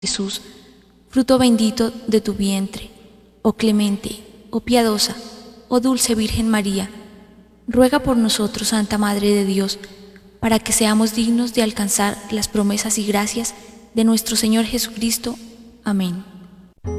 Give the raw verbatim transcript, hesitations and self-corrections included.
Jesús, fruto bendito de tu vientre. Oh clemente, oh piadosa, oh dulce Virgen María, ruega por nosotros, Santa Madre de Dios, para que seamos dignos de alcanzar las promesas y gracias de nuestro Señor Jesucristo. Amén.